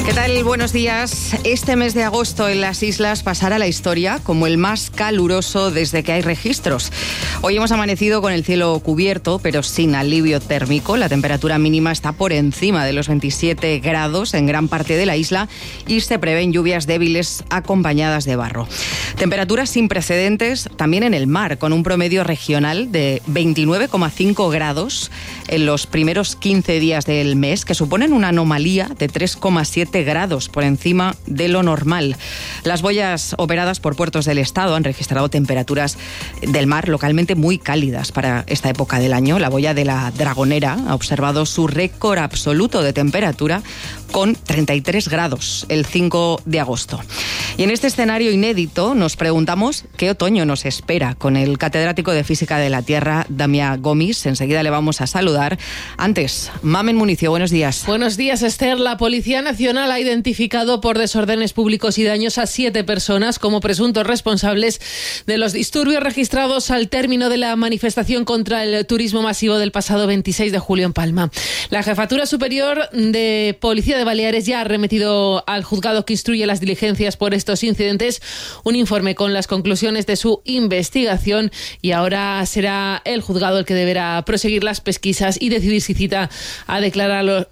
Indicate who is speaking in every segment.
Speaker 1: ¿Qué tal? Buenos días. Este mes de agosto en las islas pasará a la historia como el más caluroso desde que hay registros. Hoy hemos amanecido con el cielo cubierto, pero sin alivio térmico. La temperatura mínima está por encima de los 27 grados en gran parte de la isla y se prevén lluvias débiles acompañadas de barro. Temperaturas sin precedentes también en el mar, con un promedio regional de 29,5 grados en los primeros 15 días del mes, que suponen una anomalía de 3,7 grados por encima de lo normal. Las boyas operadas por puertos del Estado han registrado temperaturas del mar localmente muy cálidas para esta época del año. La boya de la Dragonera ha observado su récord absoluto de temperatura con 33 grados el 5 de agosto. Y en este escenario inédito nos preguntamos qué otoño nos espera con el catedrático de Física de la Tierra, Damià Gomis. Enseguida le vamos a saludar. Antes, Mamen Municio, buenos días.
Speaker 2: Buenos días, Esther. La Policía Nacional ha identificado por desórdenes públicos y daños a 7 personas como presuntos responsables de los disturbios registrados al término de la manifestación contra el turismo masivo del pasado 26 de julio en Palma. La Jefatura Superior de Policía de Baleares ya ha remitido al juzgado que instruye las diligencias por estos incidentes un informe con las conclusiones de su investigación, y ahora será el juzgado el que deberá proseguir las pesquisas y decidir si cita a declarar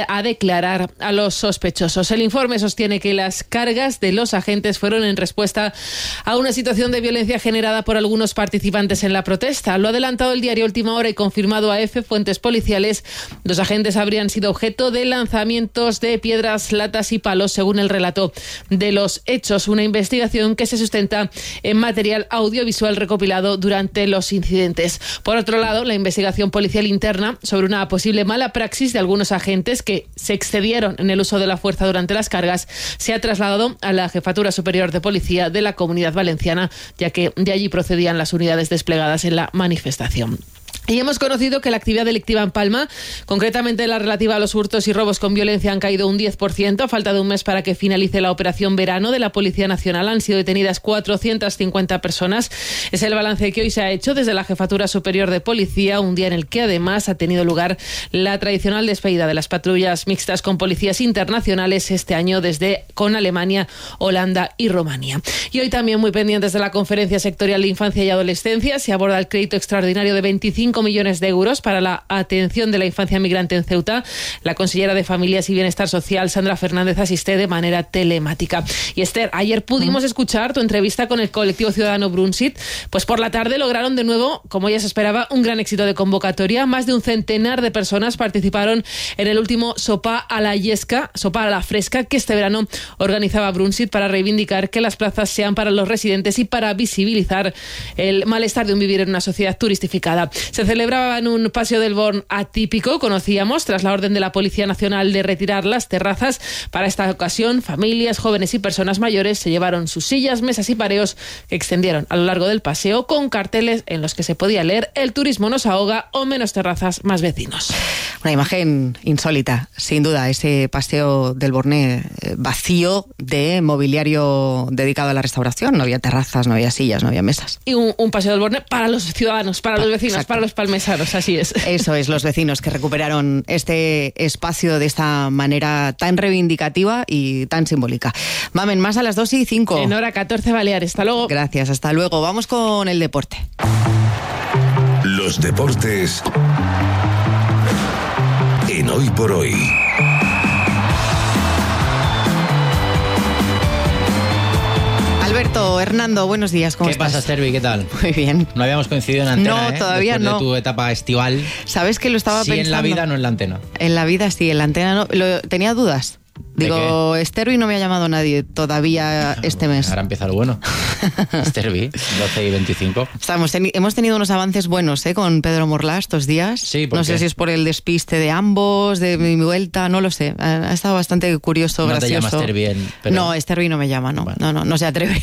Speaker 2: a los sospechosos. El informe sostiene que las cargas de los agentes fueron en respuesta a una situación de violencia generada por algunos participantes en la protesta. Lo ha adelantado el diario Última Hora y confirmado a EFE fuentes policiales. Los agentes habrían sido objeto de lanzamientos de piedras, latas y palos, según el relato de los hechos. Una investigación que se sustenta en material audiovisual recopilado durante los incidentes. Por otro lado, la investigación policial interna sobre una posible mala praxis de algunos agentes que se excedieron en el uso de la fuerza durante las cargas se ha trasladado a la Jefatura Superior de Policía de la Comunidad Valenciana, ya que de allí procedían las unidades desplegadas en la manifestación. Y hemos conocido que la actividad delictiva en Palma, concretamente la relativa a los hurtos y robos con violencia, han caído un 10%. A falta de un mes para que finalice la operación verano de la Policía Nacional, han sido detenidas 450 personas. Es el balance que hoy se ha hecho desde la Jefatura Superior de Policía, un día en el que además ha tenido lugar la tradicional despedida de las patrullas mixtas con policías internacionales este año con Alemania, Holanda y Rumanía. Y hoy también muy pendientes de la Conferencia Sectorial de Infancia y Adolescencia, se aborda el crédito extraordinario de 25 millones de euros para la atención de la infancia migrante en Ceuta. La consellera de Familias y Bienestar Social, Sandra Fernández, asiste de manera telemática. Y Esther, ayer pudimos escuchar tu entrevista con el colectivo ciudadano Brunsit. Pues por la tarde lograron de nuevo, como ya se esperaba, un gran éxito de convocatoria. Más de un centenar de personas participaron en el último Sopar a la Fresca, que este verano organizaba Brunsit para reivindicar que las plazas sean para los residentes y para visibilizar el malestar de un vivir en una sociedad turistificada. Se celebraba en un paseo del Born atípico, conocíamos, tras la orden de la Policía Nacional de retirar las terrazas. Para esta ocasión, familias, jóvenes y personas mayores se llevaron sus sillas, mesas y pareos que extendieron a lo largo del paseo con carteles en los que se podía leer "El turismo nos ahoga" o "Menos terrazas, más vecinos".
Speaker 1: Una imagen insólita, sin duda, ese paseo del Born vacío de mobiliario dedicado a la restauración. No había terrazas, no había sillas, no había mesas.
Speaker 2: Y un paseo del Born para los ciudadanos, para los vecinos, exacto, para los palmesanos, así es.
Speaker 1: Eso es, los vecinos que recuperaron este espacio de esta manera tan reivindicativa y tan simbólica. Mamen, más a las 2:05.
Speaker 2: En hora 14 Baleares. Hasta luego.
Speaker 1: Gracias, hasta luego. Vamos con el deporte.
Speaker 3: Los deportes en Hoy por Hoy.
Speaker 1: Alberto, Hernando, buenos días. ¿Cómo estás?
Speaker 4: ¿Qué pasa, Servi? ¿Qué tal?
Speaker 1: Muy bien.
Speaker 4: No habíamos coincidido en antena,
Speaker 1: no, todavía
Speaker 4: después
Speaker 1: no.
Speaker 4: de tu etapa estival.
Speaker 1: ¿Sabes que lo estaba pensando?
Speaker 4: Sí, en la vida, no en la antena.
Speaker 1: En la vida sí, en la antena no. Tenía dudas. Digo, Stervi no me ha llamado nadie todavía este mes.
Speaker 4: Ahora empieza lo bueno. Stervi, 12:25.
Speaker 1: Hemos tenido unos avances buenos con Pedro Morlá estos días.
Speaker 4: Sí, ¿por
Speaker 1: no
Speaker 4: qué?
Speaker 1: sé si es por el despiste de ambos, de mi vuelta, no lo sé. Ha estado bastante curioso,
Speaker 4: no
Speaker 1: gracioso.
Speaker 4: ¿No te llama Stervi?
Speaker 1: No, Stervi no me llama, no. Bueno. No se atreve.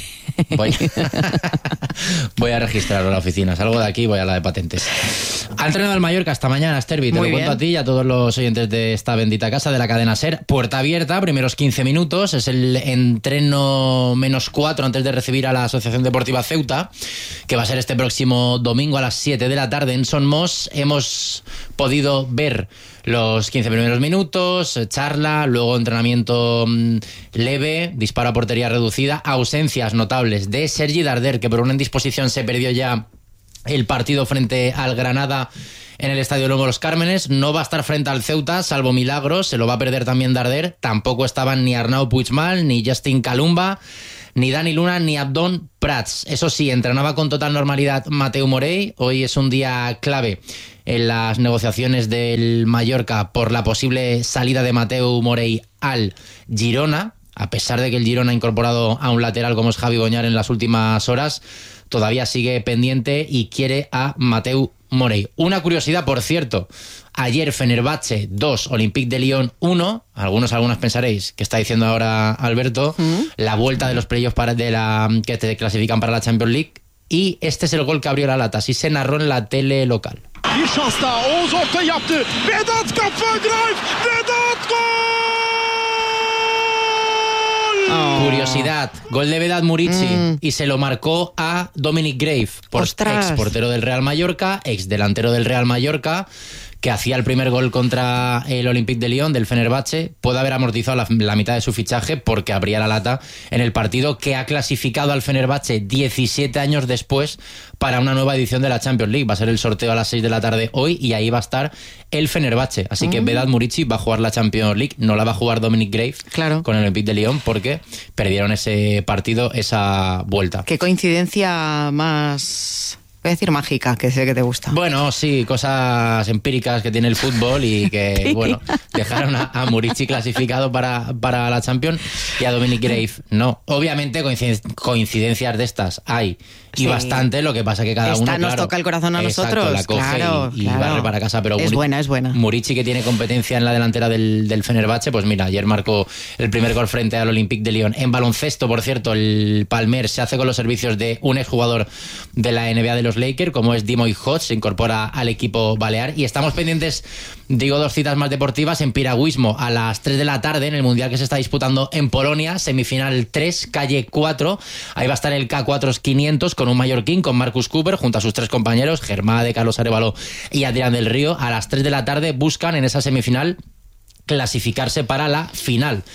Speaker 4: Voy a registrarlo en la oficina. Salgo de aquí y voy a la de patentes. Ha entrenado el Mallorca hasta mañana, Stervi. Te lo cuento a ti y a todos los oyentes de esta bendita casa de la cadena SER. Puerta abierta primeros 15 minutos, es el entreno -4 antes de recibir a la Asociación Deportiva Ceuta, que va a ser este próximo domingo a las 7 de la tarde en Son Mos. Hemos podido ver los 15 primeros minutos, charla, luego entrenamiento leve, disparo a portería reducida, ausencias notables de Sergi Darder, que por una indisposición se perdió ya el partido frente al Granada en el Estadio Nuevo Los Cármenes. No va a estar frente al Ceuta, salvo milagros, se lo va a perder también Darder. Tampoco estaban ni Arnau Puigmal, ni Justin Calumba, ni Dani Luna, ni Abdón Prats. Eso sí, entrenaba con total normalidad Mateu Morey. Hoy es un día clave en las negociaciones del Mallorca por la posible salida de Mateu Morey al Girona. A pesar de que el Girona ha incorporado a un lateral como es Javi Boñar en las últimas horas, todavía sigue pendiente y quiere a Mateu Morey. Una curiosidad, por cierto, ayer Fenerbahce 2, Olympique de Lyon 1. Algunas pensaréis que está diciendo ahora Alberto, la vuelta de los playoffs que te clasifican para la Champions League. Y este es el gol que abrió la lata, así se narró en la tele local.
Speaker 5: Bir şans daha. Oğuz orta yaptı. Vedat kafa drive. Vedat gol!
Speaker 4: Curiosidad, gol de Vedat Murici y se lo marcó a Dominic Grave, ex portero del Real Mallorca, ex delantero del Real Mallorca, que hacía el primer gol contra el Olympique de Lyon del Fenerbahce. Puede haber amortizado la mitad de su fichaje porque abría la lata en el partido que ha clasificado al Fenerbahce 17 años después para una nueva edición de la Champions League. Va a ser el sorteo a las 6 de la tarde hoy y ahí va a estar el Fenerbahce. Así que Vedat Murici va a jugar la Champions League, no la va a jugar Dominic Grave con el Olympique de Lyon porque perdieron ese partido, esa vuelta.
Speaker 1: Qué coincidencia más... Voy a decir mágica, que sé que te gusta.
Speaker 4: Bueno, sí, cosas empíricas que tiene el fútbol y que, bueno, dejaron a Murici clasificado para la Champions y a Dominic Grave no. Obviamente coincidencias de estas hay y bastante, lo que pasa que cada uno,
Speaker 1: nos toca el corazón a nosotros.
Speaker 4: La coge y barre para casa, pero
Speaker 1: es buena.
Speaker 4: Murici, que tiene competencia en la delantera del Fenerbahce, pues mira, ayer marcó el primer gol frente al Olympique de Lyon. En baloncesto, por cierto, el Palmer se hace con los servicios de un exjugador de la NBA de los Lakers, como es Dimoy Hodge, se incorpora al equipo balear. Y estamos pendientes, digo, 2 citas más deportivas en piragüismo a las 3 de la tarde en el Mundial que se está disputando en Polonia, semifinal 3, calle 4. Ahí va a estar el K4 500 con un mallorquín, con Marcus Cooper, junto a sus 3 compañeros, Germán de Carlos Arévalo y Adrián del Río. A las 3 de la tarde buscan en esa semifinal clasificarse para la final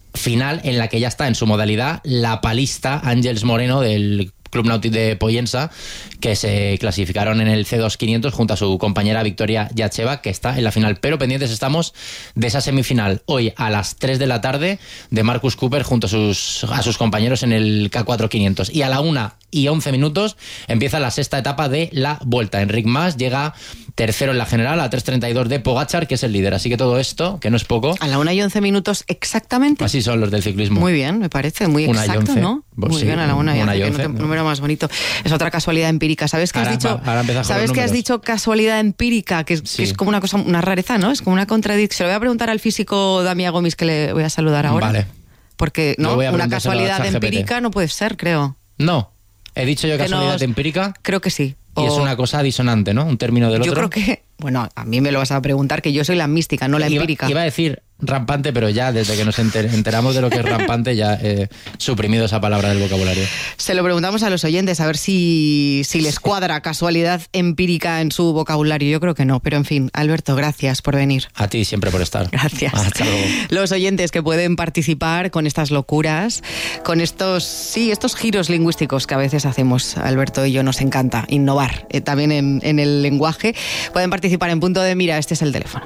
Speaker 4: en la que ya está en su modalidad la palista Ángels Moreno del Club Nàutic de Pollença, que se clasificaron en el C2 500 junto a su compañera Victoria Yacheva, que está en la final. Pero pendientes estamos de esa semifinal hoy a las 3 de la tarde de Marcus Cooper junto a sus compañeros en el K4 500. Y a la 1:11 empieza la 6ª etapa de la Vuelta. Enric Mas llega tercero en la general a 3:32 de Pogačar, que es el líder. Así que todo esto, que no es poco.
Speaker 1: A la 1:11 exactamente.
Speaker 4: Así son los del ciclismo.
Speaker 1: Muy bien, me parece muy exacto, ¿no?
Speaker 4: Pues
Speaker 1: muy
Speaker 4: sí,
Speaker 1: bien, a la 1:11.
Speaker 4: Número
Speaker 1: Más bonito. Es otra casualidad empírica. ¿Sabes que has dicho casualidad empírica? Que es como una cosa, una rareza, ¿no? Es como una contradicción. Se lo voy a preguntar al físico Damià Gomis, que le voy a saludar ahora.
Speaker 4: Vale.
Speaker 1: Porque no, una casualidad empírica no puede ser, creo.
Speaker 4: No. ¿He dicho yo casualidad empírica?
Speaker 1: Creo que sí.
Speaker 4: Y es una cosa disonante, ¿no? Un término del otro.
Speaker 1: Yo creo que... Bueno, a mí me lo vas a preguntar, que yo soy la mística, no la empírica.
Speaker 4: Iba a decir rampante, pero ya desde que nos enteramos de lo que es rampante ya he suprimido esa palabra del vocabulario.
Speaker 1: Se lo preguntamos a los oyentes a ver si les cuadra casualidad empírica en su vocabulario. Yo creo que no, pero en fin, Alberto, gracias por venir.
Speaker 4: A ti siempre por estar.
Speaker 1: Gracias.
Speaker 4: Hasta luego.
Speaker 1: Los oyentes que pueden participar con estas locuras, con estos giros lingüísticos que a veces hacemos, Alberto y yo, nos encanta innovar también en el lenguaje, pueden participar en Punto de Mira. Este es el teléfono.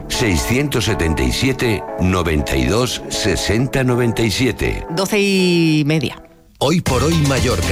Speaker 6: 677 92 60 97.
Speaker 1: 12:30.
Speaker 6: Hoy por hoy Mallorca.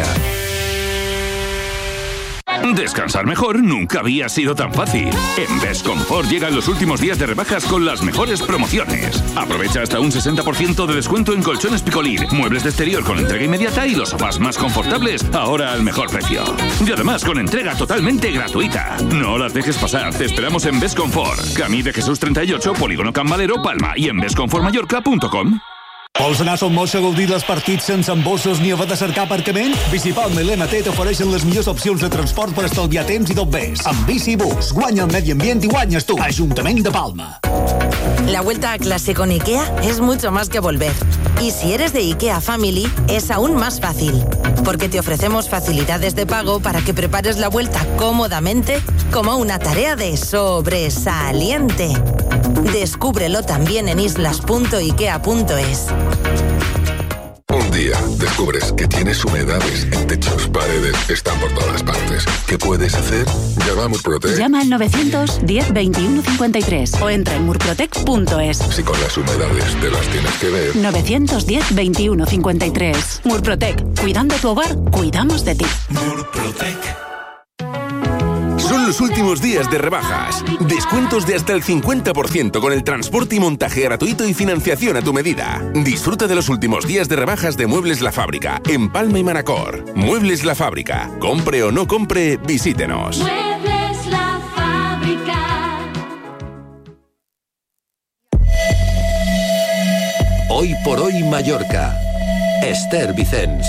Speaker 7: Descansar mejor nunca había sido tan fácil. En Best Comfort llegan los últimos días de rebajas con las mejores promociones. Aprovecha hasta un 60% de descuento en colchones Picolín, muebles de exterior con entrega inmediata y los sofás más confortables ahora al mejor precio. Y además con entrega totalmente gratuita. No las dejes pasar, te esperamos en Best Comfort, Camí de Jesús 38, Polígono Can Valero, Palma, y en bestcomfortmallorca.com.
Speaker 8: Vols anar a Son Moix a gaudir dels partits sense embossos ni haver de cercar aparcament? Bicipalma i l'MT t'ofereixen les millors opcions de transport per estalviar temps i tot més. Amb Bicibús, guanya el medi ambient i guanyes tu. Ajuntament de Palma.
Speaker 9: La vuelta a clase con IKEA es mucho más que volver. Y si eres de IKEA Family, es aún más fácil. Porque te ofrecemos facilidades de pago para que prepares la vuelta cómodamente como una tarea de sobresaliente. Descúbrelo también en islas.ikea.es.
Speaker 10: Un día descubres que tienes humedades en techos, paredes, están por todas partes. ¿Qué puedes hacer? Llama a Murprotec.
Speaker 11: Llama al 910 21 53 o entra en murprotec.es.
Speaker 10: Si con las humedades te las tienes que ver.
Speaker 11: 910 21 53. Murprotec. Cuidando tu hogar, cuidamos de ti.
Speaker 3: Murprotec. Son los últimos días de rebajas. Descuentos de hasta el 50% con el transporte y montaje gratuito y financiación a tu medida. Disfruta de los últimos días de rebajas de Muebles La Fábrica en Palma y Manacor. Muebles La Fábrica. Compre o no compre, visítenos.
Speaker 12: Muebles La Fábrica.
Speaker 6: Hoy por hoy Mallorca. Esther Vicens.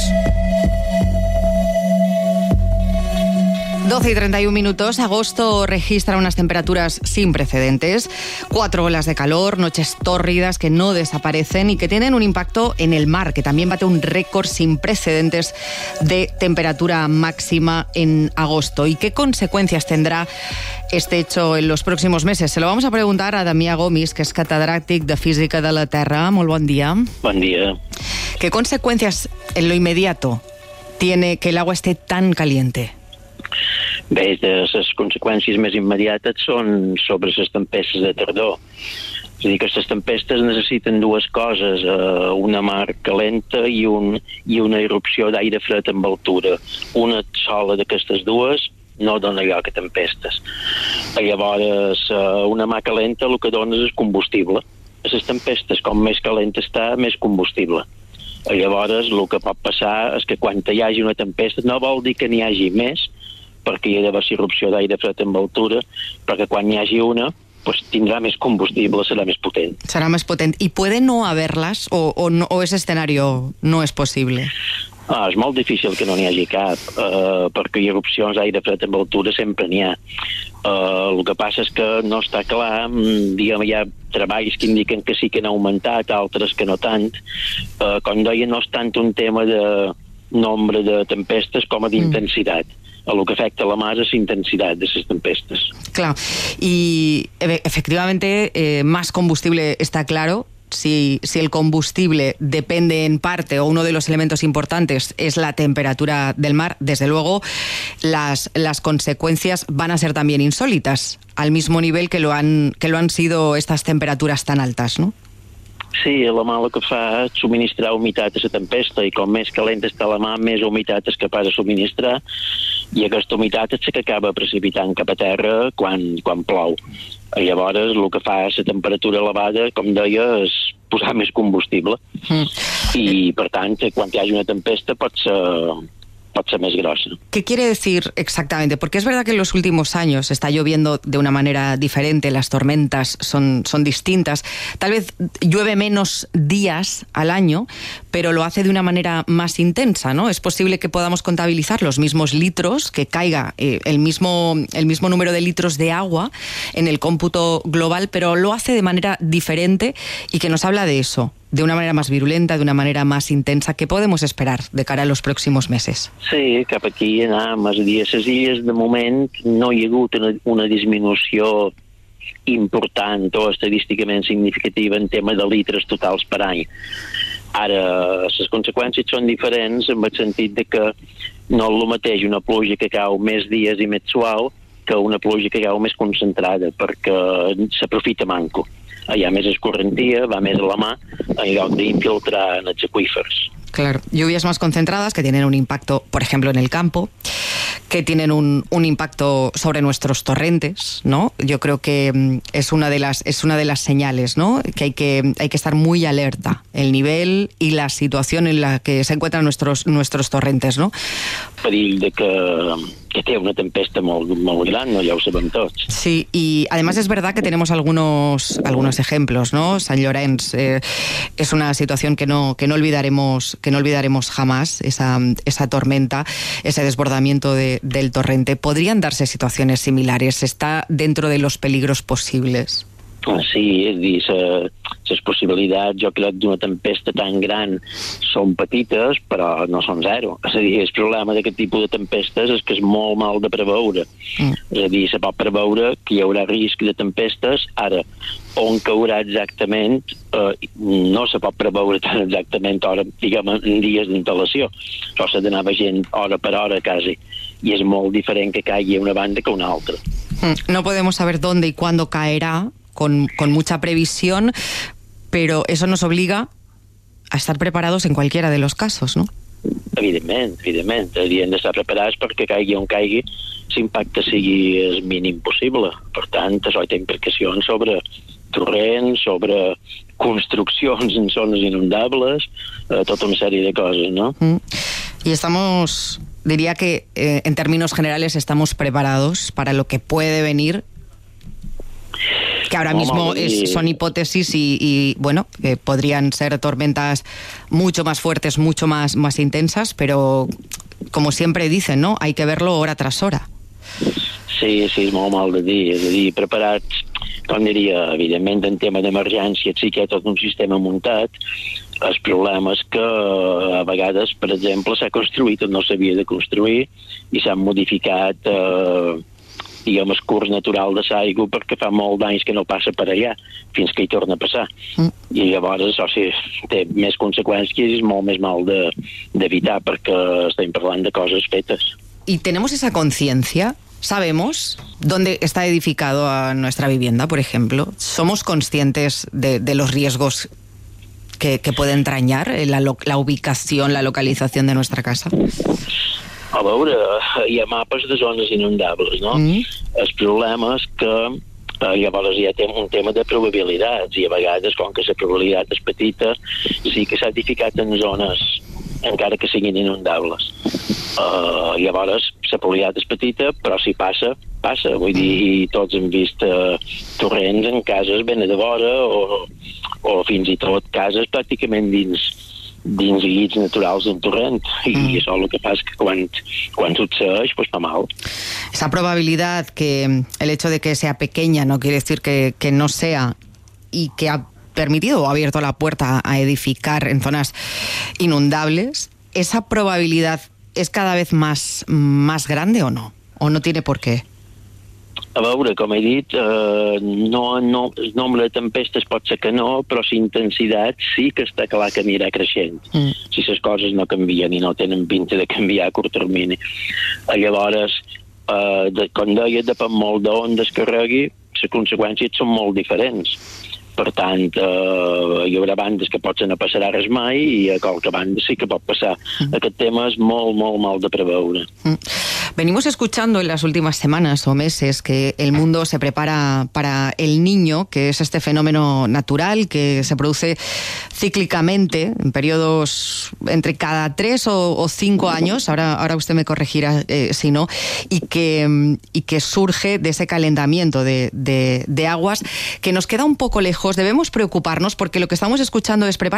Speaker 1: 12 y 31 minutos. Agosto registra unas temperaturas sin precedentes. 4 olas de calor, noches tórridas que no desaparecen y que tienen un impacto en el mar, que también bate un récord sin precedentes de temperatura máxima en agosto. ¿Y qué consecuencias tendrá este hecho en los próximos meses? Se lo vamos a preguntar a Damià Gomis, que es catedràtic de Física de la Terra. Muy buen día.
Speaker 13: Buen día.
Speaker 1: ¿Qué consecuencias en lo inmediato tiene que el agua esté tan caliente?
Speaker 13: Bé, les conseqüències més immediates són sobre les tempestes de tardor. És a dir, que les tempestes necessiten dues coses, una mar calenta i una erupció d'aire fred amb altura. Una sola d'aquestes dues no dona lloc a tempestes. Llavors, una mar calenta el que dona és combustible. A les tempestes, com més calenta està, més combustible. Llavors, el que pot passar és que quan hi hagi una tempesta no vol dir que n'hi hagi més, perquè hi ha d'haver irrupció d'aire fred amb altura, perquè quan hi hagi una, pues tindrà més combustible, serà més potent.
Speaker 1: Serà més potent. ¿Y puede no haberlas o ese escenario no es posible?
Speaker 13: És molt difícil que no n'hi hagi cap, perquè irrupcions d'aire fred amb altura sempre n'hi ha. El que passa és que no està clar, diguem, hi ha treballs que indiquen que sí que han augmentat, altres que no tant. Com deia, no és tant un tema de nombre de tempestes com a d'intensitat. A lo que afecta a la mar es intensidad de esas tempestas.
Speaker 1: Claro, y efectivamente más combustible está claro. Si el combustible depende en parte, o uno de los elementos importantes es la temperatura del mar, desde luego las consecuencias van a ser también insólitas, al mismo nivel que lo han sido estas temperaturas tan altas, ¿no?
Speaker 13: Sí, la mar el que fa és subministrar humitat a la tempesta, i com més calenta està la mar, més humitat és capaç de subministrar, i aquesta humitat és la que acaba precipitant cap a terra quan plou. Llavors, el que fa la temperatura elevada, com deia, és posar més combustible. I, per tant, quan hi hagi una tempesta pot ser más grosa.
Speaker 1: ¿Qué quiere decir exactamente? Porque es verdad que en los últimos años está lloviendo de una manera diferente, las tormentas son distintas. Tal vez llueve menos días al año, pero lo hace de una manera más intensa, ¿no? Es posible que podamos contabilizar los mismos litros, que caiga el mismo número de litros de agua en el cómputo global, pero lo hace de manera diferente y que nos habla de eso, de una manera más virulenta, de una manera más intensa. ¿Qué podemos esperar de cara a los próximos meses?
Speaker 13: Sí, cap aquí anem. És a dir, a les illes de moment no hi ha hagut una disminució important o estadísticament significativa en tema de litres totals per any. Ara, les conseqüències són diferents en el sentit de que no és el mateix una pluja que cau més dies i més suau que una pluja que cau més concentrada, perquè s'aprofita manco. Hi ha més escorrentia, va més a la mà, en lloc d'infiltrar en els aqüífers.
Speaker 1: Claro, lluvias más concentradas que tienen un impacto, por ejemplo, en el campo, que tienen un impacto sobre nuestros torrentes, ¿no? Yo creo que es una de las señales, ¿no? Que hay que estar muy alerta el nivel y la situación en la que se encuentran nuestros torrentes, ¿no?
Speaker 13: Perill de que té una tempesta molt gran, no? Ja ho sabem tots.
Speaker 1: Sí, y además es verdad que tenemos algunos ejemplos, ¿no? San Llorenç es una situación que no olvidaremos jamás, esa tormenta, ese desbordamiento del torrente. ¿Podrían darse situaciones similares? ¿Está dentro de los peligros posibles?
Speaker 13: Sí, és a dir, les possibilitats, jo crec, d'una tempesta tan gran són petites, però no són zero. És a dir, el problema d'aquest tipus de tempestes és que és molt mal de preveure. És a dir, se pot preveure que hi haurà risc de tempestes, ara, on caurà exactament, no se pot preveure tan exactament diguem, en dies d'instalació. Això s'ha d'anar veient hora per hora, quasi. I és molt diferent que caigui una banda que una altra.
Speaker 1: No podemos saber dónde y cuándo caerá, con mucha previsión, pero eso nos obliga a estar preparados en cualquiera de los casos, ¿no?
Speaker 13: Evidentment. Hauríem d'estar preparats perquè caigui on caigui, l'impacte sigui el mínim possible. Per tant, això té implicacions sobre torrents, sobre construccions en zones inundables, tota una sèrie de coses, ¿no?
Speaker 1: Y diría que en términos generales estamos preparados para lo que puede venir, que ahora mismo son hipótesis y bueno, podrían ser tormentas mucho más fuertes, mucho más intensas, pero como siempre dicen, ¿no? Hay que verlo hora tras hora.
Speaker 13: Sí, és molt mal de dir. És a dir, preparats, com diria, evidentment, en tema d'emergència, sí que hi ha tot un sistema muntat. El problema és que a vegades, per exemple, s'ha construït on no s'havia de construir i s'han modificat diguem, el curs natural de l'aigua perquè fa molt d'anys que no passa per allà fins que hi torna a passar. I llavors això sí, té més conseqüències i és molt més mal d'evitar perquè estem parlant de coses fetes.
Speaker 1: ¿Y tenemos esa conciencia? ¿Sabemos dónde está edificado a nuestra vivienda, por ejemplo? ¿Somos conscientes de los riesgos que puede entrañar la ubicación, la localización de nuestra casa?
Speaker 13: A veure, hi ha mapes de zones inundables, no? El problema és que llavors hi ha un tema de probabilitats i a vegades, com que la probabilitat és petita, sí que s'ha edificat en zones encara que siguin inundables. Llavors, la probabilitat és petita, però si passa. Vull dir, tots hem vist torrents en cases ben a de vora o fins i tot cases pràcticament dins llits naturals d'un torrent y eso lo que pasa es que cuando sucede pues fa mal.
Speaker 1: Esa probabilidad, que el hecho de que sea pequeña no quiere decir que no sea, y que ha permitido o ha abierto la puerta a edificar en zonas inundables, ¿esa probabilidad es cada vez más grande o no? ¿O no tiene por qué?
Speaker 13: A veure, com he dit, no, el nombre de tempestes pot ser que no, però la intensitat sí que està clar que anirà creixent. Si les coses no canvien i no tenen pinta de canviar a curt termini. Llavors, com deia, depèn molt d'on descarregui, les conseqüències són molt diferents. Per tant, hi haurà bandes que potser no passarà res mai i a qualque banda sí que pot passar. Aquest tema és molt, molt mal de preveure.
Speaker 1: Venimos escuchando en las últimas semanas o meses que el mundo se prepara para el Niño, que es este fenómeno natural que se produce cíclicamente en periodos entre cada 3 o 5 años, ahora usted me corregirá si no, y que surge de ese calentamiento de aguas que nos queda un poco lejos. Debemos preocuparnos porque lo que estamos escuchando es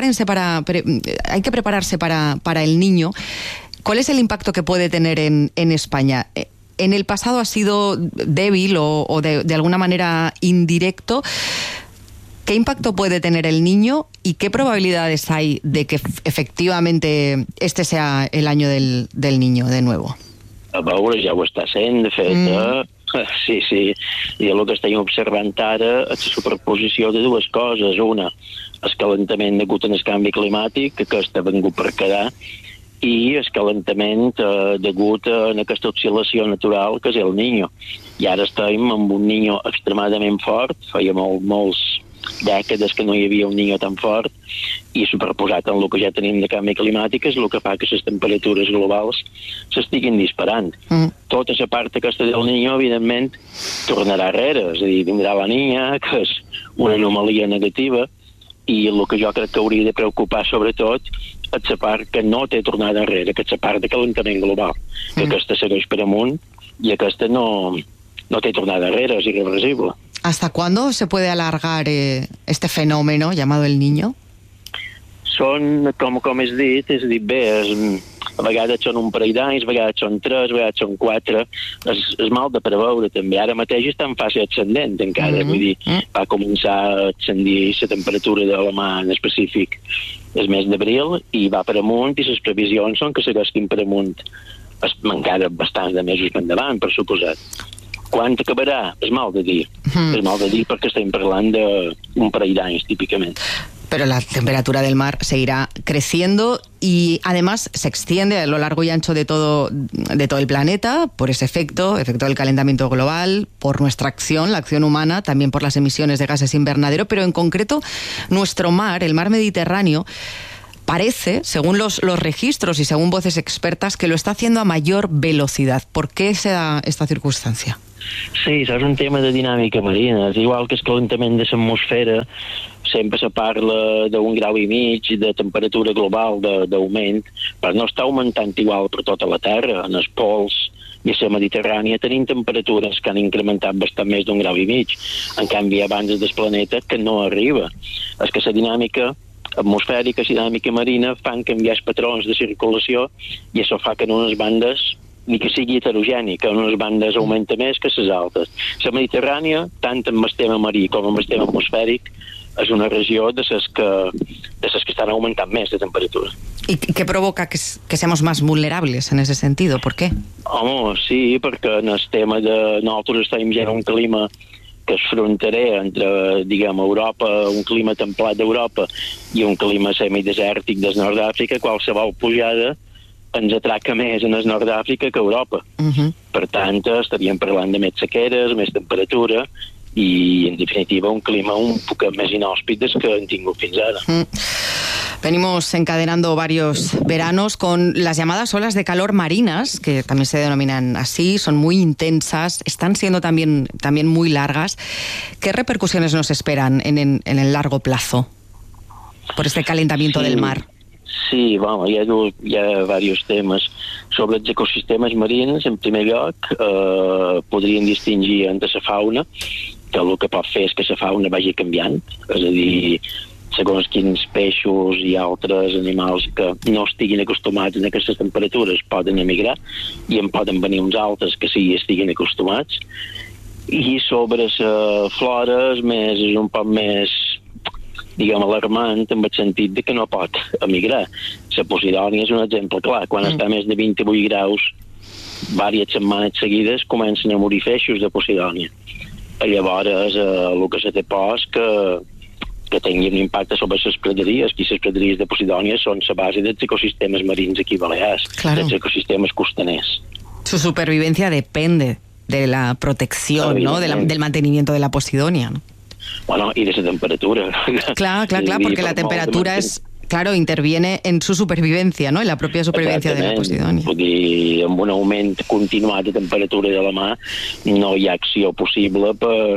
Speaker 1: hay que prepararse para el Niño. ¿Cuál es el impacto que puede tener en España? ¿En el pasado ha sido débil o de alguna manera indirecto? ¿Qué impacto puede tener el Niño y qué probabilidades hay de que efectivamente este sea el año del Niño de nuevo?
Speaker 13: A veure, ja ho està sent, de fet, sí. I el que estem observant ara és la superposició de dues coses. Una, el calentament degut al canvi climàtic, que està vengut per quedar, i el calentament degut a aquesta oscil·lació natural que és el Niño. I ara estem amb un Niño extremadament fort, feia molts dècades que no hi havia un Niño tan fort, i superposat en el que ja tenim de canvi climàtic és el que fa que les temperatures globals s'estiguin disparant. Tota la part aquesta del Niño, evidentment, tornarà arrere, és a dir, vindrà la Niña, que és una anomalia negativa, i el que jo crec que hauria de preocupar sobretot és la part que no té tornada enrere, que és la part de calentament global, que aquesta segueix per amunt i aquesta no té tornada enrere, és irreversible.
Speaker 1: ¿Hasta cuándo se puede alargar este fenómeno llamado El Niño?
Speaker 13: Són, com has dit, a vegades són un parell d'anys, a vegades són 3, a vegades són 4. És mal de preveure, també. Ara mateix està en fase ascendent, encara. Vull dir, va començar a ascendir la temperatura de la mà en específic el mes d'abril i va per amunt, i les previsions són que segueixin per amunt encara bastants de mesos endavant, per suposat. Quan acabarà? És mal de dir. És mal de dir perquè estem parlant d'un parell d'anys, típicament.
Speaker 1: Pero la temperatura del mar seguirá creciendo y además se extiende a lo largo y ancho de todo el planeta por ese efecto del calentamiento global, por nuestra acción, la acción humana, también por las emisiones de gases invernadero, pero en concreto nuestro mar, el mar Mediterráneo, parece, según los registros y según voces expertas, que lo está haciendo a mayor velocidad. ¿Por qué se da esta circunstancia?
Speaker 13: Sí, això és un tema de dinàmica marina. És igual que el calentament de l'atmosfera, sempre se parla d'1,5 graus de temperatura global d'augment, però no està augmentant igual per tota la Terra. En els pols i a la Mediterrània tenim temperatures que han incrementat bastant més d'1,5 graus. En canvi, abans del planeta que no arriba. És que la dinàmica atmosfèrica i la dinàmica marina fan canviar els patrons de circulació i això fa que en unes bandes ni que sigui heterogènic, que en unes bandes augmenta més que les altres. La Mediterrània, tant amb el tema marí com amb el tema atmosfèric, és una regió de les que estan augmentant més de temperatura.
Speaker 1: ¿Y qué provoca que seamos más vulnerables en ese sentido? ¿Por qué?
Speaker 13: Home, sí, perquè en el tema de nosaltres estem ja en un clima que és fronterer entre, diguem, Europa, un clima templat d'Europa i un clima semidesèrtic del nord d'Àfrica, qualsevol pujada ens atraca més en el nord d'Àfrica que a Europa. Per tant, estaríem parlant de més sequeres, més temperatura i, en definitiva, un clima un poc més inhòspit del que hem tingut fins ara.
Speaker 1: Venimos encadenando varios veranos con las llamadas olas de calor marinas, que también se denominan así, son muy intensas, están siendo también muy largas. ¿Qué repercusiones nos esperan en el largo plazo por este calentamiento del mar?
Speaker 13: Sí, bueno, hi ha diversos temes. Sobre els ecosistemes marins, en primer lloc, podríem distingir entre la fauna, que el que pot fer és que la fauna vagi canviant, és a dir, segons quins peixos i altres animals que no estiguin acostumats a aquestes temperatures poden emigrar i en poden venir uns altres que sí estiguin acostumats. I sobre la flora és un poc més, diguem, alarmant en el sentit de que no pot emigrar. La Posidònia és un exemple clar. Quan està a més de 28 graus, diverses setmanes seguides comencen a morir feixos de Posidònia. Llavors, el que se té por és que tingui un impacte sobre les praderies, i les praderies de Posidònia són la base dels ecosistemes marins aquí a Balears, dels ecosistemes costaners.
Speaker 1: Su supervivencia depende de la protección, ¿no? Del mantenimiento de la Posidonia, ¿no?
Speaker 13: Bueno, y de esa temperatura.
Speaker 1: Claro, porque la temperatura interviene en su supervivencia, ¿no? En la propia supervivencia de la Posidonia.
Speaker 13: Vull dir, amb un augment continuat de temperatura de la mar no hi ha acció possible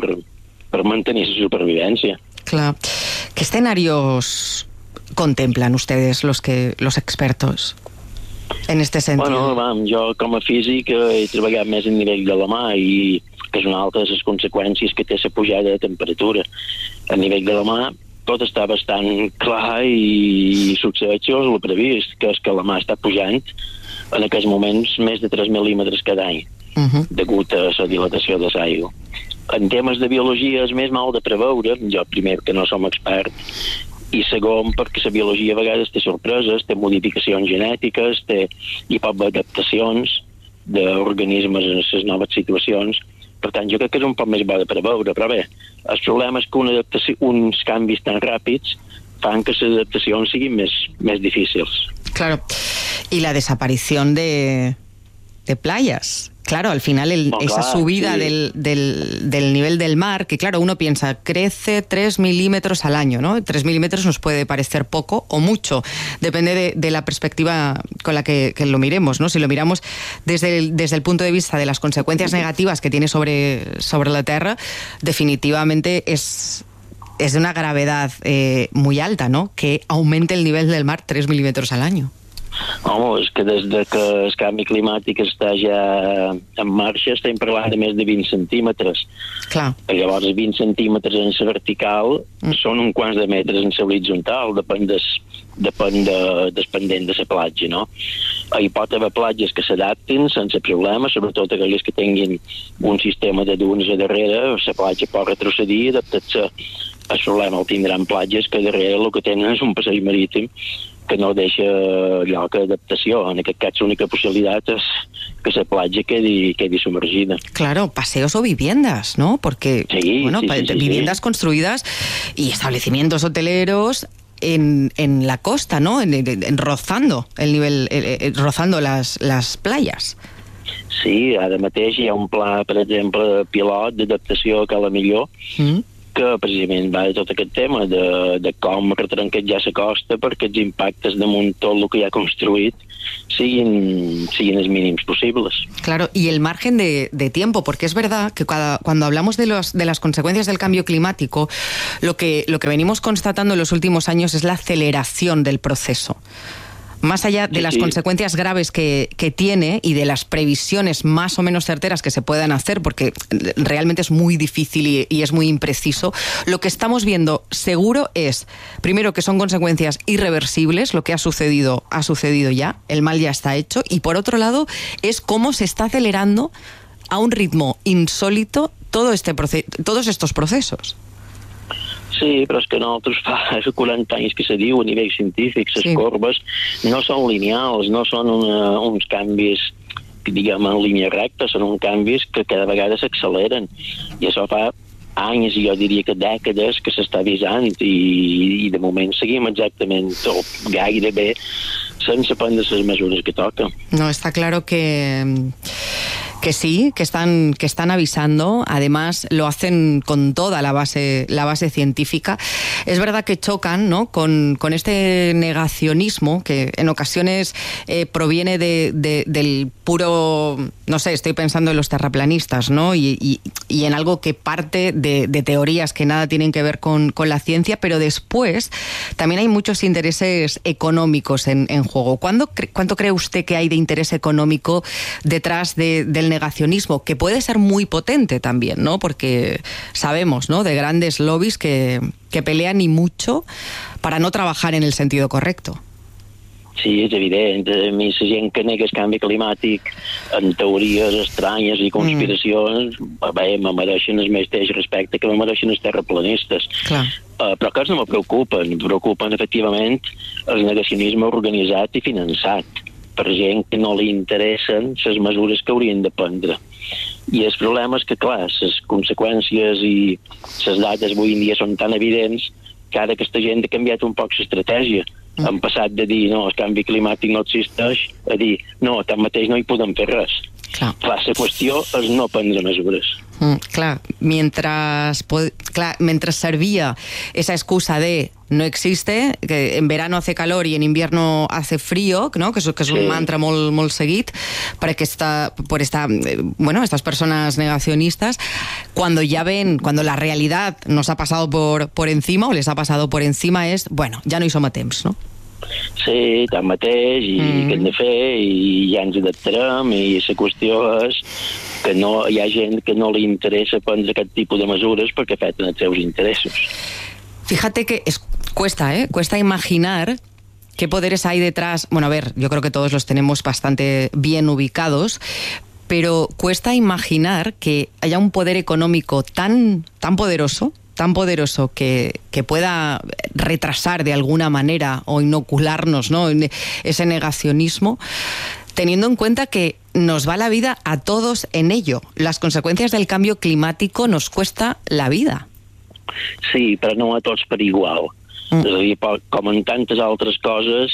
Speaker 13: per mantenir su supervivencia.
Speaker 1: Claro. ¿Qué escenarios contemplan ustedes los expertos en este sentido?
Speaker 13: Bueno, jo com a físic he treballat més a nivell de la mar i que és una altra de les conseqüències que té la pujada de temperatura. A nivell de la mar tot està bastant clar i succeeix el previst, que és que la mar està pujant en aquests moments més de 3 mil·límetres cada any, degut a la dilatació de l'aigua. En temes de biologia és més mal de preveure, jo primer que no som expert, i segon perquè la biologia a vegades té sorpreses, té modificacions genètiques, hi pot haver adaptacions d'organismes en les noves situacions. Per tant, jo crec que és un poc més bo de preveure, però bé, el problema és que uns canvis tan ràpids fan que les adaptacions siguin més difícils.
Speaker 1: Claro, y la desaparición de playas. Claro, al final esa subida del nivel del mar, que claro, uno piensa, crece 3 milímetros al año, ¿no? 3 milímetros nos puede parecer poco o mucho, depende de la perspectiva con la que lo miremos, ¿no? Si lo miramos desde el punto de vista de las consecuencias negativas que tiene sobre la Tierra, definitivamente es es de una gravedad muy alta, ¿no? Que aumente el nivel del mar 3 milímetros al año.
Speaker 13: Home, és que des de que el canvi climàtic està ja en marxa estem parlant de més de 20 centímetres.
Speaker 1: Clar.
Speaker 13: Llavors 20 centímetres en la vertical són uns quants de metres en la horitzontal, depèn del pendent de la platja, no? Hi pot haver platges que s'adaptin sense problema, sobretot aquelles que tinguin un sistema de dunes a darrere, la platja pot retrocedir i adaptar-se. El problema el tindran platges que darrere el que tenen és un passeig marítim que no deixa lloc a adaptació. En aquest cas, l'única possibilitat és que la platja quedi sumergida.
Speaker 1: Claro, paseos o viviendas, ¿no? Porque,
Speaker 13: sí,
Speaker 1: viviendas construidas y establecimientos hoteleros en la costa, ¿no? En rozando el nivel, rozando las playas.
Speaker 13: Sí, ara mateix hi ha un pla, per exemple, pilot d'adaptació a Cala Millor, que precisament va de tot aquest tema de com retranquejar la costa perquè els impactes damunt tot el que hi ha construït siguin els mínims posibles.
Speaker 1: Claro, y el margen de tiempo, porque es verdad que cuando hablamos de las consecuencias del cambio climático, lo que venimos constatando en los últimos años es la aceleración del proceso. Más allá de las consecuencias graves que tiene y de las previsiones más o menos certeras que se puedan hacer, porque realmente es muy difícil y es muy impreciso, lo que estamos viendo seguro es, primero, que son consecuencias irreversibles, lo que ha sucedido ya, el mal ya está hecho, y por otro lado es cómo se está acelerando a un ritmo insólito todos estos procesos.
Speaker 13: Sí, però és que nosaltres fa 40 anys que se diu a nivell científic, les corbes no són lineals, no són uns canvis, diguem, en línia recta, són uns canvis que cada vegada s'acceleren. I això fa anys, jo diria que dècades, que s'està avisant i de moment seguim exactament gairebé sense prendre les mesures que toca.
Speaker 1: No, está claro que sí, que están avisando. Además, lo hacen con toda la base científica. Es verdad que chocan, ¿no?, con este negacionismo que en ocasiones proviene del puro, no sé, estoy pensando en los terraplanistas, ¿no?, y en algo que parte de teorías que nada tienen que ver con la ciencia, pero después también hay muchos intereses económicos en juego. ¿Cuánto cree usted que hay de interés económico detrás del negacionismo, que puede ser muy potente también, ¿no? Porque sabemos, ¿no?, de grandes lobbies que pelean y mucho para no trabajar en el sentido correcto.
Speaker 13: Sí, és evident. A mi la gent que nega el canvi climàtic en teories estranyes i conspiracions me mereixen el mateix respecte que me mereixen els terraplanistes. Però que no me preocupen efectivament el negacionisme organitzat i finançat per gent que no li interessen les mesures que haurien de prendre. I el problema és que, clar, les conseqüències i les dades avui en dia són tan evidents que ara aquesta gent ha canviat un poc l'estratègia. Han passat de dir, no, el canvi climàtic no existeix, a dir, no, tanmateix no hi podem fer res. Clar, la qüestió és no prendre mesures.
Speaker 1: Mientras servía esa excusa de no existe, que en verano hace calor y en invierno hace frío, ¿no?, que es un mantra molt seguit por estas personas negacionistas, cuando la realidad nos ha pasado por encima o les ha pasado por encima, es, bueno, ja no hi som a temps, no?
Speaker 13: Sí, tanmateix, i què hem de fer, i ja ens adaptarem, i la qüestió és que no hi ha gent que no li interessa prendre aquest tipus de mesures perquè afecten els seus interessos.
Speaker 1: Fíjate que cuesta imaginar qué poderes hay detrás. Bueno, a ver, yo creo que todos los tenemos bastante bien ubicados, pero cuesta imaginar que haya un poder económico tan poderoso que pueda retrasar de alguna manera o inocularnos, ¿no?, ese negacionismo, teniendo en cuenta que nos va la vida a todos en ello. Las consecuencias del cambio climático nos cuesta la vida.
Speaker 13: Sí, però no a tots per igual. És a dir, com en tantes altres coses,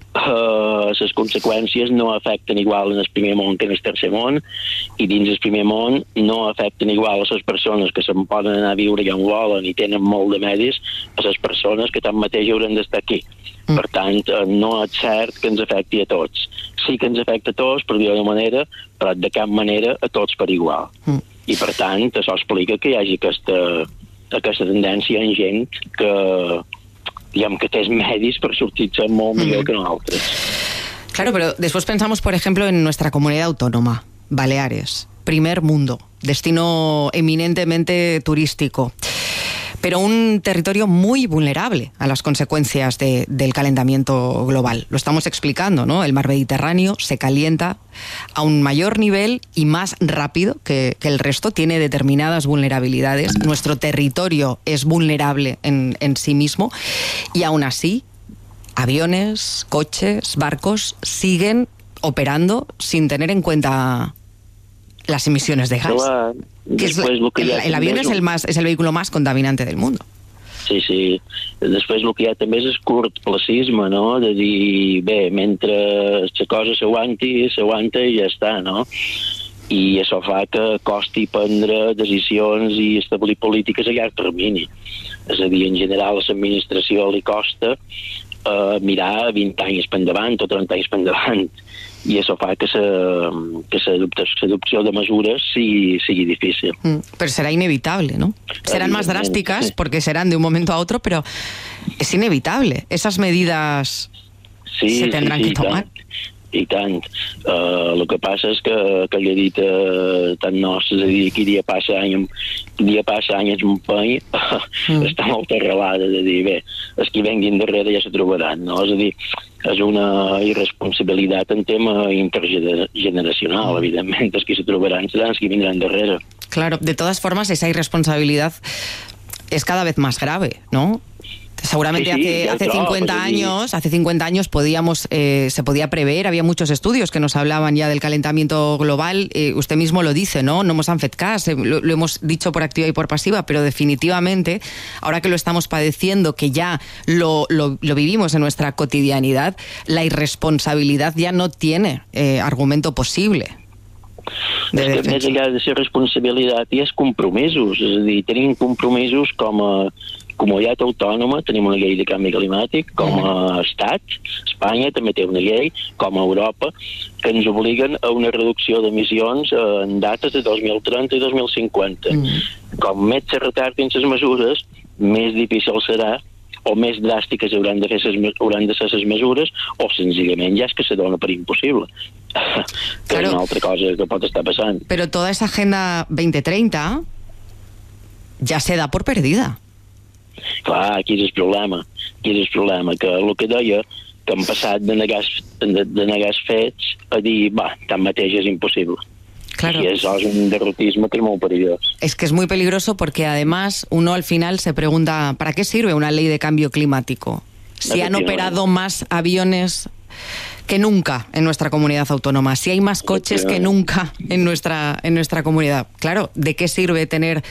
Speaker 13: les conseqüències no afecten igual en el primer món que en el tercer món, i dins el primer món no afecten igual a les persones que se'n poden anar a viure ja on volen i tenen molt de medis a les persones que tanmateix hauran d'estar aquí. Per tant, no és cert que ens afecti a tots. Sí que ens afecta a tots, per dir-ho d'una manera, però de cap manera a tots per igual. I per tant, això explica que hi hagi aquesta tendència en gent que, diguem, que té medis per sortir-se molt millor que nosaltres.
Speaker 1: Claro, pero después pensamos, por ejemplo, en nuestra comunidad autónoma, Baleares, primer mundo, destino eminentemente turístico, pero un territorio muy vulnerable a las consecuencias del calentamiento global. Lo estamos explicando, ¿no? El mar Mediterráneo se calienta a un mayor nivel y más rápido que el resto, tiene determinadas vulnerabilidades. Nuestro territorio es vulnerable en sí mismo y aún así aviones, coches, barcos siguen operando sin tener en cuenta las emisiones de gas. El avión es el vehículo más contaminante del mundo.
Speaker 13: Sí. Després el que hi ha també és el curtplacisme, no? De dir, bé, mentre la cosa s'aguanta i ja està, no? I això fa que costi prendre decisions i establir polítiques a llarg termini. És a dir, en general a l'administració li costa mirar 20 anys per endavant o 30 anys per endavant, i això fa que l'adopció de mesures sigui difícil.
Speaker 1: Pero será inevitable, ¿no? Serán más drásticas porque serán de un momento a otro, pero es inevitable. Esas medidas se tendrán que tomar.
Speaker 13: I tant. El que passa és que aquella dita tan nostra, és a dir, qui dia passa any és un pany, està molt arrelada de dir, bé, els que venguin darrere ja se trobaran, no? És a dir, és una irresponsabilitat en tema intergeneracional, evidentment, els que se trobaran seran els que vindran darrere.
Speaker 1: Claro, de todas formas, esa irresponsabilidad es cada vez más grave, ¿no? Seguramente hace 50 años se podía prever, había muchos estudios que nos hablaban ya del calentamiento global, usted mismo lo dice, ¿no? No hemos fet cas, lo hemos dicho por activa y por pasiva, pero definitivamente, ahora que lo estamos padeciendo, que ya lo vivimos en nuestra cotidianidad, la irresponsabilidad ya no tiene argumento posible.
Speaker 13: És que més enllà de ser responsabilitat hi ha compromisos, és a dir, tenim compromisos com a comunitat autònoma, tenim una llei de canvi climàtic, com a estat, Espanya també té una llei, com a Europa, que ens obliguen a una reducció d'emissions en dates de 2030 i 2050. Com més se retardin les mesures, més difícil serà, o més dràstiques hauran de ser les mesures, o senzillament ja és que se dona per impossible. Que és una altra cosa que pot estar passant.
Speaker 1: Però toda esa Agenda 2030 ja se da por perdida.
Speaker 13: Clar, aquí és el problema, que el que deia, que han passat de negar els fets a dir, tanmateix és impossible.
Speaker 1: Claro.
Speaker 13: Y eso es un derrotismo que es muy peligroso.
Speaker 1: Es que es muy peligroso porque además uno al final se pregunta, ¿para qué sirve una ley de cambio climático? Si han operado más aviones que nunca en nuestra comunidad autónoma, si hay más coches que nunca en nuestra comunidad. Claro, ¿de qué sirve tener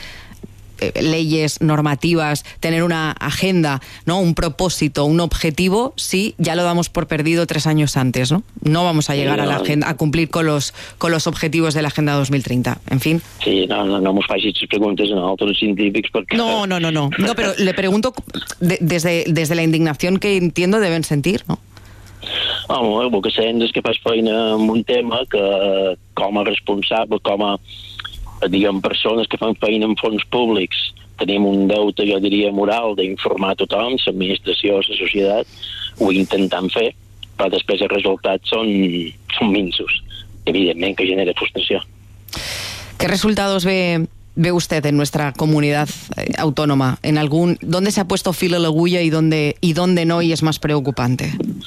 Speaker 1: leyes, normativas, tener una agenda, ¿no? Un propósito, un objetivo, si ya lo damos por perdido 3 años antes, ¿no? No vamos a llegar a la agenda, a cumplir con los objetivos de la Agenda 2030. En fin.
Speaker 13: Sí, no nos facis preguntes a nosotros científicos porque...
Speaker 1: No, pero le pregunto desde la indignación que entiendo deben sentir, ¿no?
Speaker 13: Home, el que sents és que fas feina en un tema que com a responsable, com a diguem, persones que fan feina en fons públics, tenim un deute, jo diria, moral d'informar tothom, l'administració, la societat, ho intentam fer, però després els resultats són minsos. Evidentment que genera frustració.
Speaker 1: ¿Qué resultados ve usted en nuestra comunidad autónoma? ¿Dónde se ha puesto fil a l'agulla y dónde no, y es más preocupante?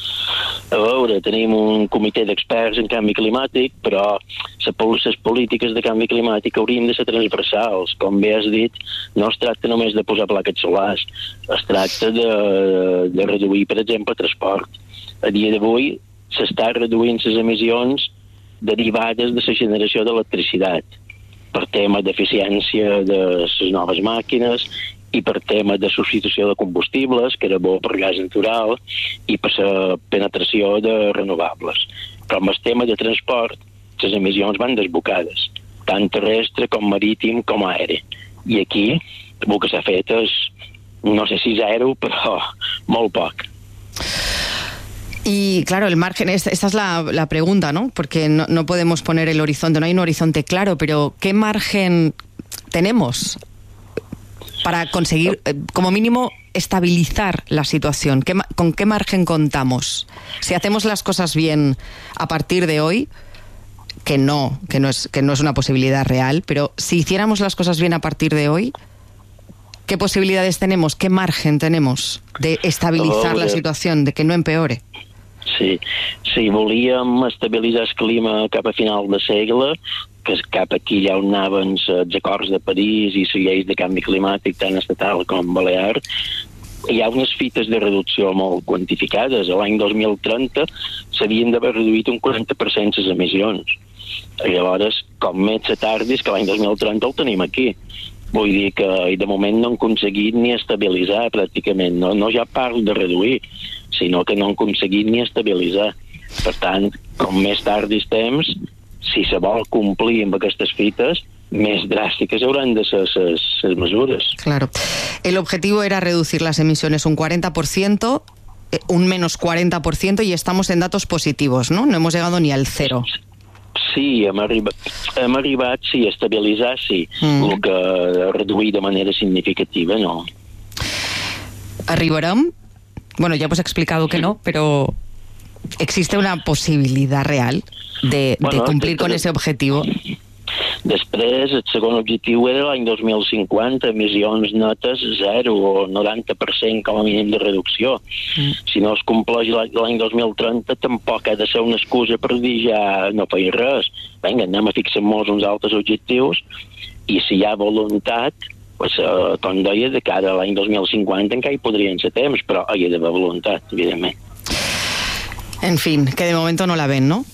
Speaker 13: A veure, tenim un comitè d'experts en canvi climàtic, però les polítiques de canvi climàtic haurien de ser transversals. Com bé has dit, no es tracta només de posar plaques solars, es tracta de reduir, per exemple, el transport. A dia d'avui s'està reduint les emissions derivades de la generació d'electricitat, per tema d'eficiència de les noves màquines i per tema de substitució de combustibles, que era bo per gas natural, i per la penetració de renovables. Però amb el tema de transport, les emissions van desbocades, tant terrestre com marítim com aeri. I aquí el que s'ha fet és, no sé si 0, però molt poc.
Speaker 1: Y claro, el margen, esta es la pregunta, ¿no? Porque no podemos poner el horizonte, no hay un horizonte claro, pero ¿qué margen tenemos? para conseguir, como mínimo, estabilizar la situación? ¿Con qué margen contamos? Si hacemos las cosas bien a partir de hoy, que no es una posibilidad real, pero si hiciéramos las cosas bien a partir de hoy, ¿qué posibilidades tenemos? ¿Qué margen tenemos de estabilizar la situación, de que no empeore?
Speaker 13: Sí, si volíem estabilitzar el clima cap a final de segle, que cap aquí ja on anaven els acords de París i les lleis de canvi climàtic tant estatal com balear, hi ha unes fites de reducció molt quantificades. L'any 2030 s'havien d'haver reduït un 40% les emissions. Llavors, com més se tardis, que l'any 2030 el tenim aquí. Vull dir que de moment no han aconseguit ni estabilitzar pràcticament. No ja parlo de reduir, sinó que no han aconseguit ni estabilitzar. Per tant, com més tardis temps, si se vol complir amb aquestes fites, més dràsticas haurán de ser esas mesures.
Speaker 1: Claro. El objetivo era reducir las emisiones un 40%, un menos 40%, y estamos en datos positivos, ¿no? No hemos llegado ni al cero.
Speaker 13: Sí, hem arribat, sí, a estabilitzar, sí. El que reduir de manera significativa, no.
Speaker 1: ¿Arribarán? Bueno, ya hemos explicado que no, pero ¿existe una posibilidad real de cumplir con ese objetivo?
Speaker 13: Després, el segon objectiu era l'any 2050, emissions netes 0 o 90% com a mínim de reducció. Si no es compleix l'any 2030, tampoc ha de ser una excusa per dir ja no feia res. Vinga, anem a fixar-nos uns altres objectius i si hi ha voluntat, pues, com deia, de cara a l'any 2050 encara hi podrien ser temps, però hi ha d'haver voluntat, evidentment.
Speaker 1: En fin, que de momento no la ven, ¿no?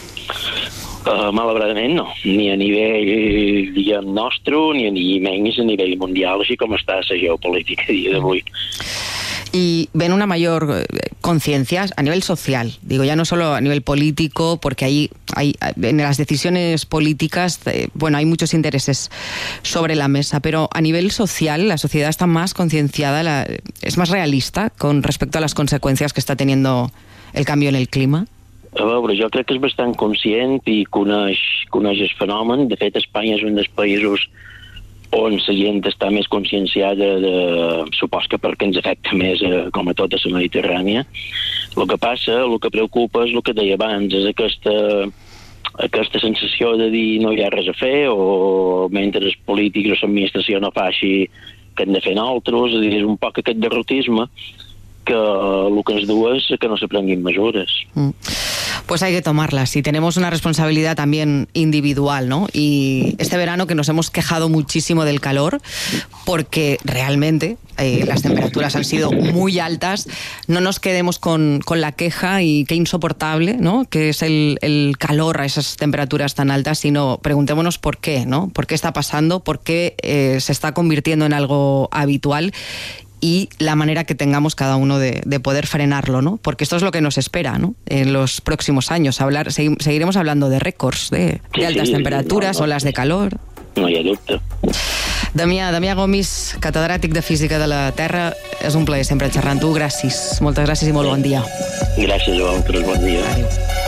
Speaker 13: Malauradament no, ni a nivell, diguem, nostre, ni menys a nivell mundial, així com està la geopolítica a dia d'avui.
Speaker 1: Y ven una mayor conciencia a nivel social, digo, ya no solo a nivel político, porque ahí hay en las decisiones políticas, bueno, hay muchos intereses sobre la mesa, pero a nivel social la sociedad está más concienciada, es más realista con respecto a las consecuencias que está teniendo el cambio en el clima.
Speaker 13: A veure, jo crec que és bastant conscient i coneix el fenomen. De fet, Espanya és un dels països on la gent està més conscienciada, supos que perquè ens afecta més com a tota la Mediterrània. El que passa, el que preocupa és el que deia abans, és aquesta sensació de dir no hi ha res a fer, o mentre els polítics o l'administració no fa així que hem de fer nosaltres, és a dir, és un poc aquest derrotisme que lo que ens diu és que no se prenguin mesures.
Speaker 1: Pues hay que tomarlas y tenemos una responsabilidad también individual, ¿no? Y este verano que nos hemos quejado muchísimo del calor porque realmente las temperaturas han sido muy altas, no nos quedemos con la queja y qué insoportable, ¿no? Que es el calor a esas temperaturas tan altas, sino preguntémonos por qué, ¿no? ¿Por qué está pasando? ¿Por qué se está convirtiendo en algo habitual? Y la manera que tengamos cada uno de poder frenarlo, ¿no? Porque esto es lo que nos espera, ¿no? En los próximos años. Seguiremos hablando de récords, de altas temperaturas, olas de calor.
Speaker 13: No hi ha dubte.
Speaker 1: Damià Gomis, catedràtic de Física de la Terra, és un plaer sempre xerrar amb tu. Gràcies. Moltes gràcies i molt bon dia.
Speaker 13: Gràcies a vosaltres, bon dia.
Speaker 1: Adéu.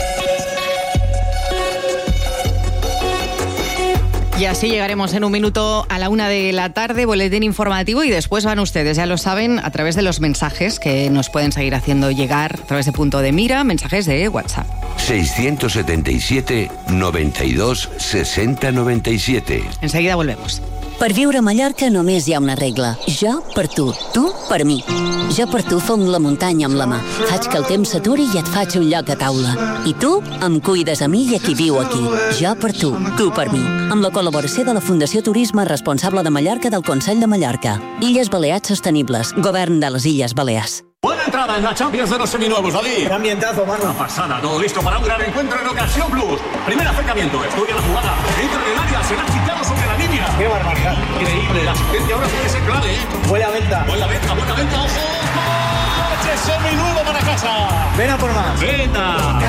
Speaker 1: Y así llegaremos en un minuto a la 1 de la tarde, boletín informativo, y después van ustedes, ya lo saben, a través de los mensajes que nos pueden seguir haciendo llegar a través de Punto de Mira, mensajes de WhatsApp.
Speaker 6: 677 92 60 97.
Speaker 1: Enseguida volvemos.
Speaker 14: Per viure a Mallorca només hi ha una regla. Jo per tu per mi. Jo per tu fong la muntanya amb la mà. Faig que el temps s'aturi i et faig un lloc a taula. I tu em cuides a mi i a qui viu aquí. Jo per tu per mi. Amb la col·laboració de la Fundació Turisme Responsable de Mallorca del Consell de Mallorca. Illes Balears Sostenibles. Govern de les Illes Balears.
Speaker 15: Buena entrada en la Champions de los seminuevos, Ali.
Speaker 16: Qué ambientazo, mano.
Speaker 15: Una pasada, todo listo para un gran encuentro en Ocasión Plus. Primer acercamiento, estudia la jugada. Entra en el área, será chicado sobre la línea.
Speaker 16: Qué barbaridad.
Speaker 15: Increíble, la asistencia ahora puede ser clave, ¿eh?
Speaker 16: Buena venta.
Speaker 15: Buena venta, ojo. ¡Seminuevo para casa!
Speaker 16: Ven a por más.
Speaker 15: ¡Venta!